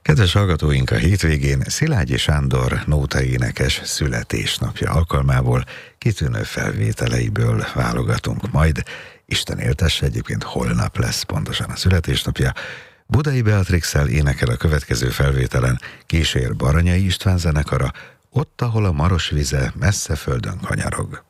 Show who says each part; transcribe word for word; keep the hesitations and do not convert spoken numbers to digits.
Speaker 1: Kedves hallgatóink, a hétvégén Szilágyi Sándor nótai énekes születésnapja alkalmából kitűnő felvételeiből válogatunk majd. Isten éltesse, egyébként holnap lesz pontosan a születésnapja. Budai Beatrixszel énekel a következő felvételen, kísér Baranyai István zenekara, Ott, ahol a Maros vize messze földön kanyarog.